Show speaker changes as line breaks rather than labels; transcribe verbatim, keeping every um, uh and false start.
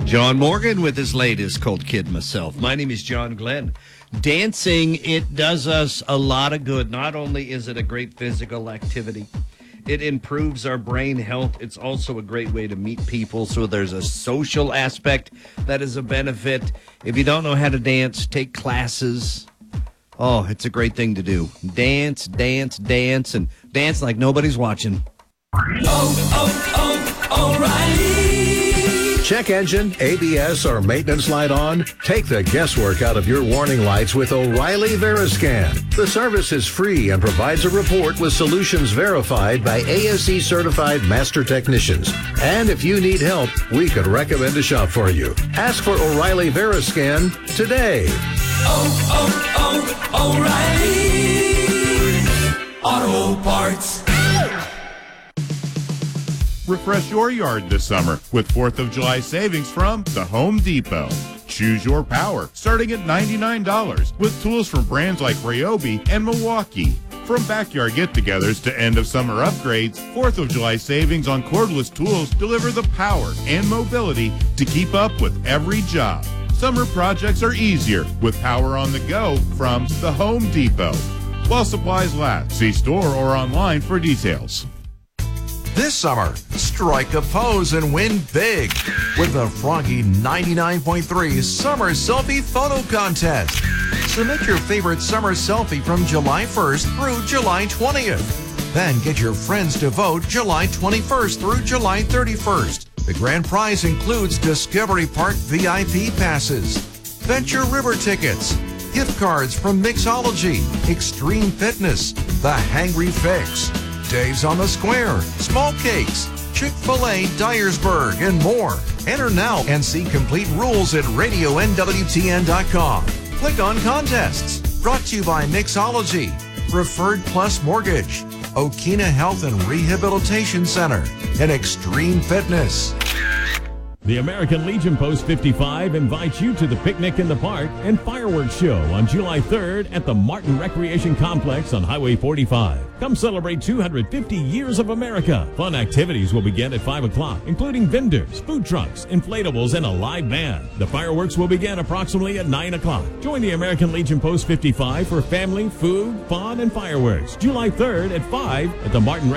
John Morgan with his latest Cold Kid Myself. My name is John Glenn. Dancing, it does us a lot of good. Not only is it a great physical activity, it improves our brain health. It's also a great way to meet people. So there's a social aspect that is a benefit. If you don't know how to dance, take classes. Oh, it's a great thing to do. Dance, dance, dance, and dance like nobody's watching.
Oh, oh, oh, O'Reilly.
Check engine, A B S, or maintenance light on? Take the guesswork out of your warning lights with O'Reilly Veriscan. The service is free and provides a report with solutions verified by A S E certified master technicians. And if you need help, we could recommend a shop for you. Ask for O'Reilly Veriscan today.
Oh, oh, oh, O'Reilly Auto Parts.
Refresh your yard this summer with fourth of July savings from the Home Depot. Choose your power, starting at ninety-nine dollars, with tools from brands like Ryobi and Milwaukee. From backyard get-togethers to end-of-summer upgrades, fourth of July savings on cordless tools deliver the power and mobility to keep up with every job. Summer projects are easier with power on the go from the Home Depot. While supplies last, see store or online for details.
This summer, strike a pose and win big with the Froggy ninety-nine point three Summer Selfie Photo Contest. Submit your favorite summer selfie from July first through July twentieth. Then get your friends to vote July twenty-first through July thirty-first. The grand prize includes Discovery Park V I P passes, Venture River tickets, gift cards from Mixology, Extreme Fitness, The Hangry Fix, Dave's on the Square, Small Cakes, Chick-fil-A Dyersburg, and more. Enter now and see complete rules at radio N W T N dot com. Click on Contests. Brought to you by Mixology, Preferred Plus Mortgage, Okina Health and Rehabilitation Center, and Extreme Fitness.
The American Legion Post fifty-five invites you to the Picnic in the Park and Fireworks Show on July third at the Martin Recreation Complex on Highway forty-five. Come celebrate two hundred fifty years of America. Fun activities will begin at five o'clock, including vendors, food trucks, inflatables, and a live band. The fireworks will begin approximately at nine o'clock. Join the American Legion Post fifty-five for family, food, fun, and fireworks. July third at five at the Martin